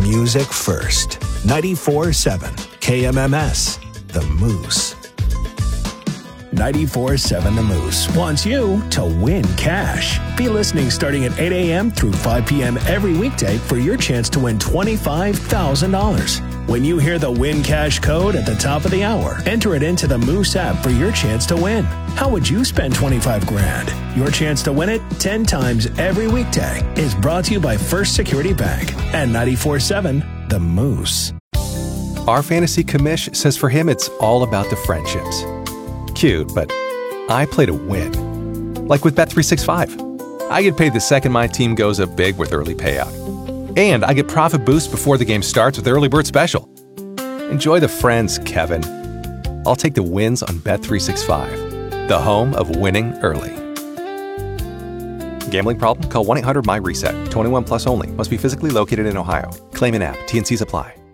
music first. 94.7 KMMS, The Moose. 94.7 The Moose wants you to win cash. Be listening starting at 8 a.m. through 5 p.m. every weekday for your chance to win $25,000. When you hear the Win Cash code at the top of the hour, enter it into the Moose app for your chance to win. How would you spend 25 grand? Your chance to win it 10 times every weekday is brought to you by First Security Bank and 94.7 The Moose. Our fantasy commish says for him it's all about the friendships. Cute, but I play to win. Like with Bet365. I get paid the second my team goes up big with early payout. And I get profit boost before the game starts with Early Bird Special. Enjoy the friends, Kevin. I'll take the wins on Bet365, the home of winning early. Gambling problem? Call 1-800-MY-RESET. 21 plus only. Must be physically located in Ohio. Claim an app. T&Cs apply.